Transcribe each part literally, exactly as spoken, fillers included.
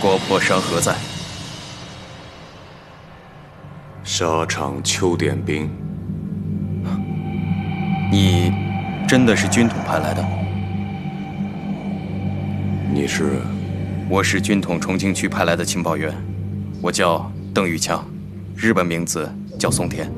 国破山河在？ 沙场秋点兵。 你真的是军统派来的？ 你是？ 我是军统重庆区派来的情报员，我叫邓玉强，日本名字叫松田。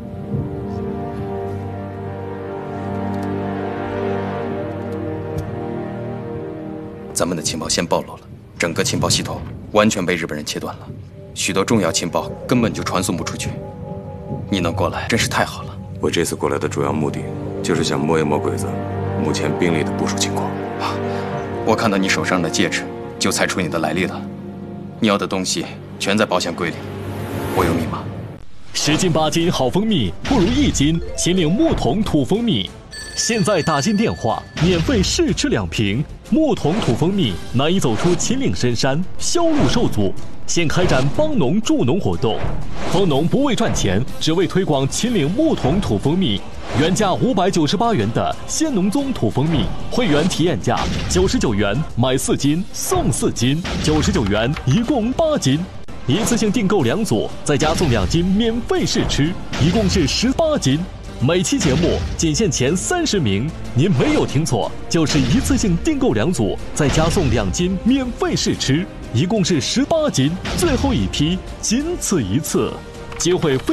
咱们的情报线暴露了，整个情报系统完全被日本人切断了，许多重要情报根本就传送不出去。你能过来真是太好了。 我这次过来的主要目的，就是想摸一摸鬼子目前兵力的部署情况。 我看到你手上的戒指，就猜出你的来历了。你要的东西全在保险柜里，我有密码。 十斤八斤好蜂蜜，不如一斤秦岭木桶土蜂蜜。现在打进电话，免费试吃两瓶。木桶土蜂蜜难以走出秦岭深山，销路受阻。现开展帮农助农活动，蜂农不为赚钱，只为推广秦岭木桶土蜂蜜。原价五百九十八元的鲜农宗土蜂蜜，会员体验价九十九元买四斤送四斤，九十九元一共八斤。一次性订购两组，再加送两斤免费试吃，一共是十八斤。每期节目仅限前三十名，您没有听错，就是一次性订购两组，再加送两斤免费试吃，一共是十八斤，最后一批，仅此一次，机会非